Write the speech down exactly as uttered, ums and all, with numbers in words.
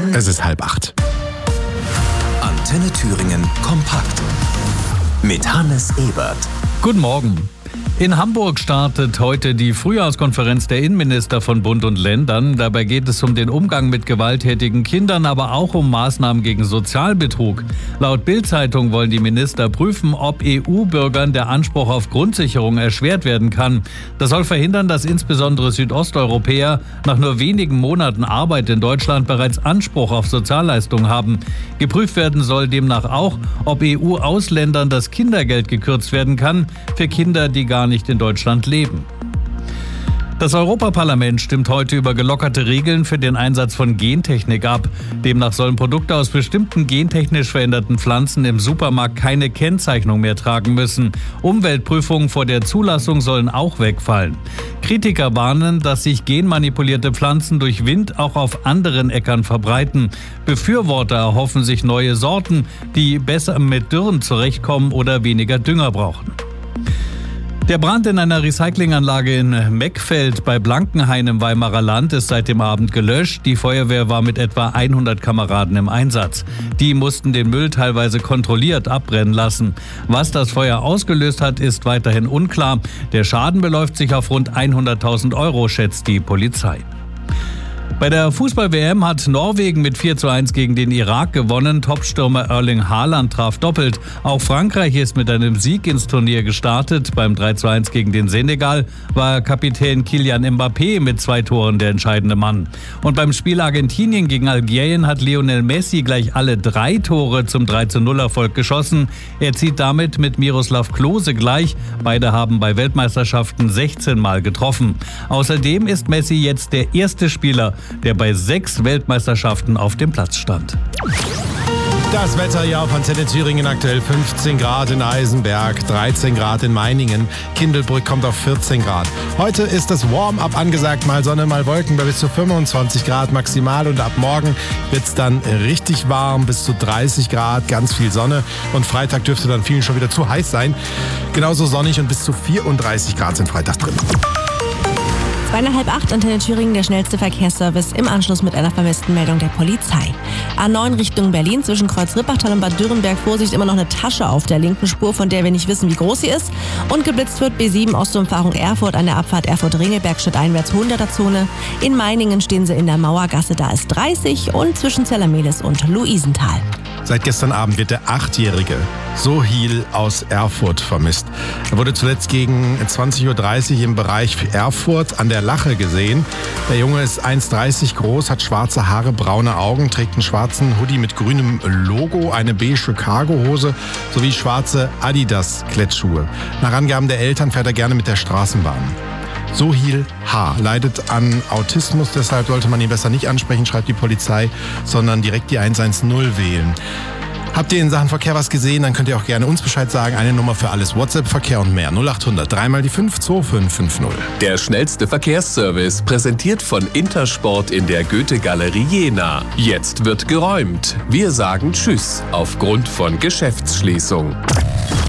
Es ist halb acht. Antenne Thüringen kompakt mit Hannes Ebert. Guten Morgen. In Hamburg startet heute die Frühjahrskonferenz der Innenminister von Bund und Ländern. Dabei geht es um den Umgang mit gewalttätigen Kindern, aber auch um Maßnahmen gegen Sozialbetrug. Laut Bild-Zeitung wollen die Minister prüfen, ob E U-Bürgern der Anspruch auf Grundsicherung erschwert werden kann. Das soll verhindern, dass insbesondere Südosteuropäer nach nur wenigen Monaten Arbeit in Deutschland bereits Anspruch auf Sozialleistungen haben. Geprüft werden soll demnach auch, ob E U-Ausländern das Kindergeld gekürzt werden kann für Kinder, die gar nicht in Deutschland leben. Das Europaparlament stimmt heute über gelockerte Regeln für den Einsatz von Gentechnik ab. Demnach sollen Produkte aus bestimmten gentechnisch veränderten Pflanzen im Supermarkt keine Kennzeichnung mehr tragen müssen. Umweltprüfungen vor der Zulassung sollen auch wegfallen. Kritiker warnen, dass sich genmanipulierte Pflanzen durch Wind auch auf anderen Äckern verbreiten. Befürworter erhoffen sich neue Sorten, die besser mit Dürren zurechtkommen oder weniger Dünger brauchen. Der Brand in einer Recyclinganlage in Meckfeld bei Blankenhain im Weimarer Land ist seit dem Abend gelöscht. Die Feuerwehr war mit etwa hundert Kameraden im Einsatz. Die mussten den Müll teilweise kontrolliert abbrennen lassen. Was das Feuer ausgelöst hat, ist weiterhin unklar. Der Schaden beläuft sich auf rund hunderttausend Euro, schätzt die Polizei. Bei der Fußball-W M hat Norwegen mit vier zu eins gegen den Irak gewonnen. Topstürmer Erling Haaland traf doppelt. Auch Frankreich ist mit einem Sieg ins Turnier gestartet. Beim drei zu eins gegen den Senegal war Kapitän Kylian Mbappé mit zwei Toren der entscheidende Mann. Und beim Spiel Argentinien gegen Algerien hat Lionel Messi gleich alle drei Tore zum drei zu null Erfolg geschossen. Er zieht damit mit Miroslav Klose gleich. Beide haben bei Weltmeisterschaften sechzehn Mal getroffen. Außerdem ist Messi jetzt der erste Spieler, der bei sechs Weltmeisterschaften auf dem Platz stand. Das Wetter hier auf Antenne Thüringen aktuell fünfzehn Grad in Eisenberg, dreizehn Grad in Meiningen, Kindelbrück kommt auf vierzehn Grad. Heute ist das Warm-up angesagt, mal Sonne, mal Wolken bei bis zu fünfundzwanzig Grad maximal und ab morgen wird es dann richtig warm, bis zu dreißig Grad, ganz viel Sonne und Freitag dürfte dann vielen schon wieder zu heiß sein. Genauso sonnig und bis zu vierunddreißig Grad sind Freitag drin. Zweieinhalb acht, Antenne Thüringen, der schnellste Verkehrsservice im Anschluss mit einer vermissten Meldung der Polizei. A neun Richtung Berlin zwischen Kreuz Rippachtal und Bad Dürrenberg. Vorsicht, immer noch eine Tasche auf der linken Spur, von der wir nicht wissen, wie groß sie ist. Und geblitzt wird B sieben Ostumfahrung Erfurt an der Abfahrt Erfurt-Ringelberg stadteinwärts hunderter Zone. In Meiningen stehen sie in der Mauergasse, da ist dreißig und zwischen Zellermelis und Luisenthal. Seit gestern Abend wird der Achtjährige Sohil aus Erfurt vermisst. Er wurde zuletzt gegen zwanzig Uhr dreißig im Bereich Erfurt an der Lache gesehen. Der Junge ist eins Komma dreißig groß, hat schwarze Haare, braune Augen, trägt einen schwarzen Hoodie mit grünem Logo, eine beige Cargohose sowie schwarze Adidas-Klettschuhe. Nach Angaben der Eltern fährt er gerne mit der Straßenbahn. Sohil H. leidet an Autismus, deshalb sollte man ihn besser nicht ansprechen, schreibt die Polizei, sondern direkt die eins eins null wählen. Habt ihr in Sachen Verkehr was gesehen, dann könnt ihr auch gerne uns Bescheid sagen. Eine Nummer für alles, WhatsApp, Verkehr und mehr. null acht hundert, dreimal die fünf, zwei fünf fünf null. Der schnellste Verkehrsservice, präsentiert von Intersport in der Goethe-Galerie Jena. Jetzt wird geräumt. Wir sagen Tschüss aufgrund von Geschäftsschließung.